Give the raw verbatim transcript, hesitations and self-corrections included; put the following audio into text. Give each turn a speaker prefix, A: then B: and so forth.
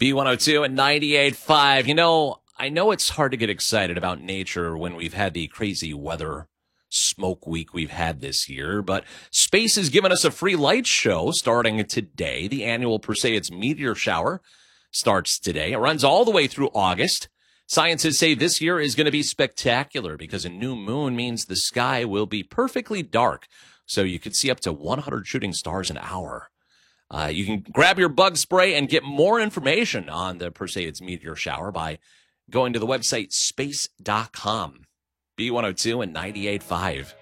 A: B one oh two and ninety-eight point five. You know, I know it's hard to get excited about nature when we've had the crazy weather smoke week we've had this year, but space has given us a free light show starting today. The annual Perseids meteor shower starts today. It runs all the way through August. Scientists say this year is going to be spectacular because a new moon means the sky will be perfectly dark, so you could see up to one hundred shooting stars an hour. Uh, you can grab your bug spray and get more information on the Perseids meteor shower by going to the website space dot com. B one oh two and ninety-eight point five.